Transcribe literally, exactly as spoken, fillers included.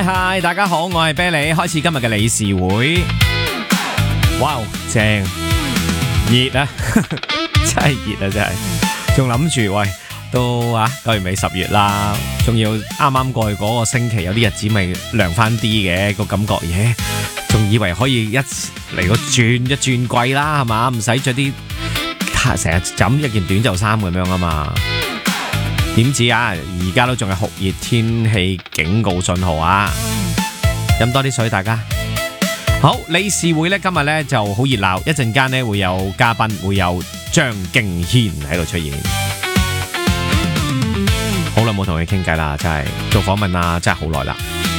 嗨嗨，大家好，我係啤梨，開始今日嘅理事會。哇，正熱啊，真係熱啊，真係。仲諗住喂，都啊九月尾十月啦，仲要啱啱過去嗰個星期有啲日子咪涼翻啲嘅個感覺嘢，仲以為可以一嚟個轉一轉季啦，係嘛？唔使着啲成日枕一件短袖衫咁樣啊嘛。點知啊，而家都仲係酷熱天氣警告信號啊！飲多啲水，大家。好，理事會呢今日呢就好熱鬧，一陣間呢會有嘉賓，會有張敬軒喺度出現。好耐冇同佢傾偈啦，真係做訪問啊，真係好耐啦。